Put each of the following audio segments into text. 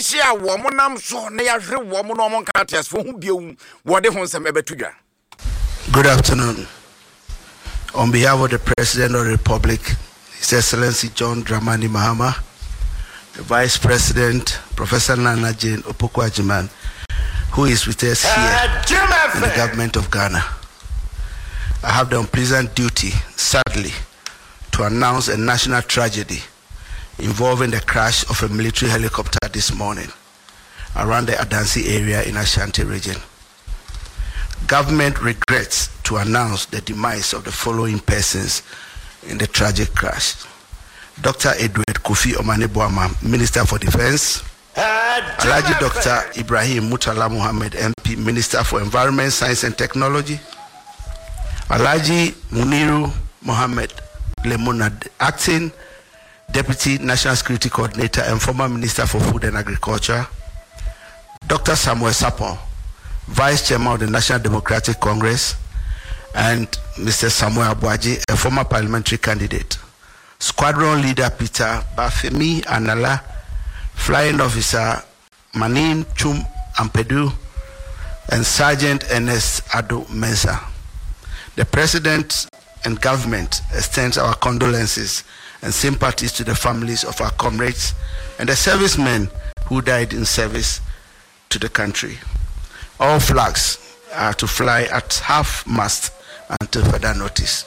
share womanam so na ya hwe woman no mon characters for hu biom wo de ho nsem ebetudwa. Good afternoon. On behalf of the President of the Republic, His Excellency John Dramani Mahama, the Vice President, Professor Nana Jane Opoku-Agyeman, who is with us here in the government of Ghana, I have the unpleasant duty, sadly, to announce a national tragedy involving the crash of a military helicopter this morning around the Adansi area in Ashanti region. Government regrets to announce the demise of the following persons in the tragic crash: Dr. Edward Kofi Omane-Boamah, Minister for Defense; Alhaji Dr. Ibrahim Murtala Mohammed, MP, Minister for Environment, Science and Technology; Alhaji Muniru Mohammed Lemonad, Acting Deputy National Security Coordinator and former Minister for Food and Agriculture; Dr. Samuel Sapon, Vice Chairman of the National Democratic Congress; and Mr. Samuel Abuaji, a former parliamentary candidate; Squadron Leader Peter Bafemi Anala, Flying Officer Manin Chum Ampedu, and Sergeant Ernest Ado Mensah. The President and government extends our condolences and sympathies to the families of our comrades and the servicemen who died in service to the country. All flags are to fly at half-mast until further notice.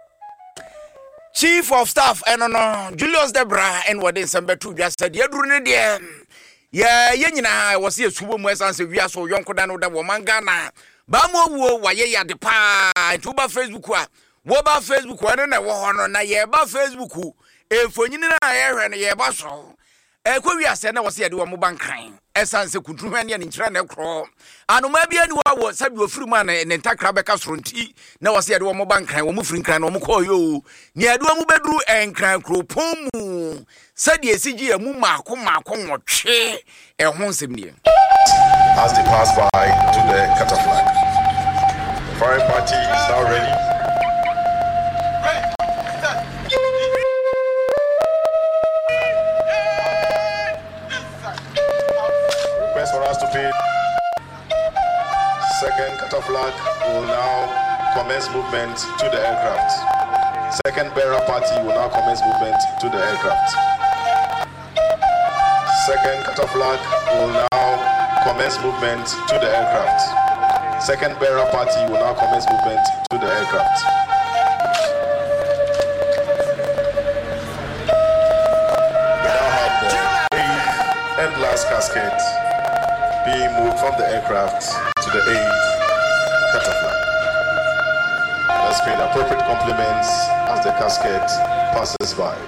Chief of Staff Julius Debra and what is just said, yeah, was here super more sans we are so young Kodano da Womangana. Bamo wa ye de pa tuba Facebook wa Facebook wa na wo na ye ba Facebook e fonyini na ye na ye ba so e kwa wi ase na wose ye de wo bankan esanse kudruhwa ne nkyira na ekro anoma bia ni wo sabi ofiri ma na ntakra beka soronti na wose ye de wo bankan wo mufiri nkran na wo koyo ne ye de wo bedru enkran kropon mu sadi esigi emu maako nwotwe e ho nsem ne as they pass by to the cutter flag. The foreign party is now ready. Request for us to pay. Second cutter flag will now commence movement to the aircraft. Second bearer party will now commence movement to the aircraft. Second cutter flag will now commence movement to the aircraft. Second bearer party will now commence movement to the aircraft. We now have the 8th and last casket being moved from the aircraft to the 8th cutter flag. Let's pay the appropriate compliments as the casket passes by.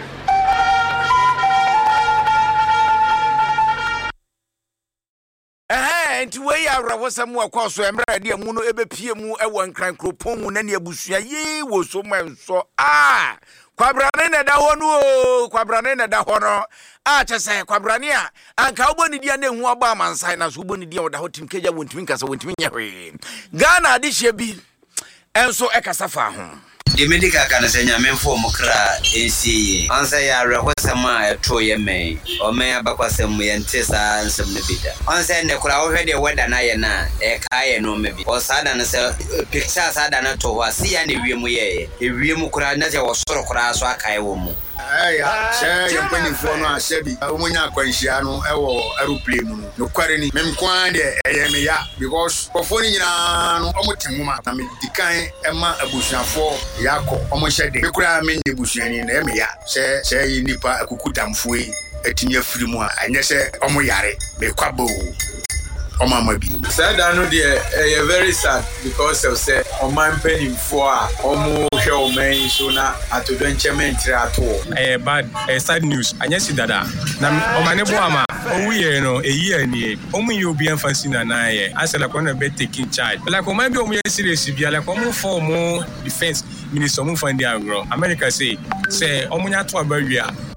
Enti we ya rawosam akwa so emra de mu no ebepie mu ewo nkran kropon mu na ne abusua yi wo so manso kwabrane na da ho no kwabrane na da ho no chese kwabrane a anka oboni dia na hu oba amansan na so oboni dia oda ho tim keja wontimi nkasa wontimi nyahwe Ghana ade hye bi enso ekasa fa ho the medical can say nyamefo mukra NCA ansa ya rehosama eto ye me o me abakwasem ye ntesa nsem ne bida ansa ne kura wo hwede weda na ye na e kaye no me bi o sada na se picture sada na to wa si ya ne wiemu ye e wiemu kura na je wo soro kura so akaye wo mu say yampani fo no asebi omunya akwanhia no ewo aeroplane no kware ni memkwan de eyeme ya because kofo ni nyina no omotemuma na medikan ema abusuafo yako omohyede mekura me nebusuani na eme ya say nipa akukutamfo yi atimi afiri mu a anye se omoyare mekwabo Omama bi. Said I know they very sad because of say Oman penny for Omo Hell man so na at adventurement at bad sad news. I just see that na Omane-Boamah we no a year ni Omu you be fancy na I said like one be taking charge. Like Oman be Omu serious be like Omu for more defense minister Omu find the agro. America say Omu nya to abawia